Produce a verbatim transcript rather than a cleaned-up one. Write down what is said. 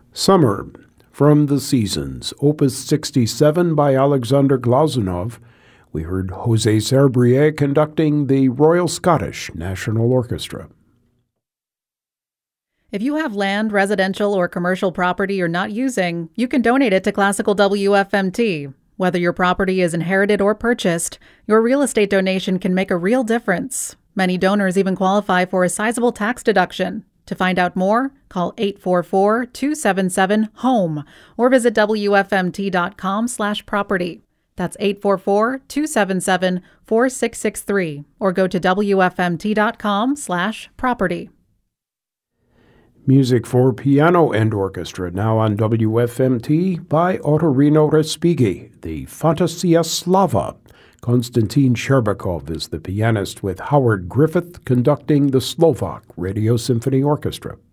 Summer, from The Seasons, Opus sixty-seven by Alexander Glazunov. We heard Jose Serbrier conducting the Royal Scottish National Orchestra. If you have land, residential, or commercial property you're not using, you can donate it to Classical W F M T. Whether your property is inherited or purchased, your real estate donation can make a real difference. Many donors even qualify for a sizable tax deduction. To find out more, call eight four four, two seven seven, HOME or visit W F M T dot com slash property. That's eight four four, two seven seven, four six six three or go to W F M T dot com slash property. Music for piano and orchestra now on W F M T by Ottorino Respighi, the Fantasia Slava. Konstantin Sherbakov is the pianist with Howard Griffith conducting the Slovak Radio Symphony Orchestra.